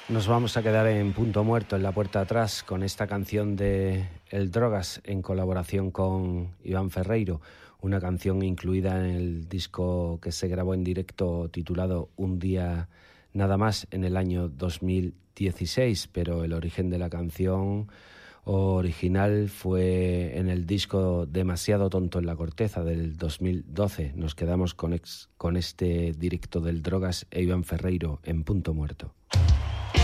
Nos vamos a quedar en punto muerto, en la puerta atrás, con esta canción de El Drogas en colaboración con Iván Ferreiro, una canción incluida en el disco que se grabó en directo titulado Un día nada más en el año 2016, pero el origen de la canción original fue en el disco Demasiado tonto en la corteza del 2012. Nos quedamos con este directo del Drogas e Iván Ferreiro en punto muerto.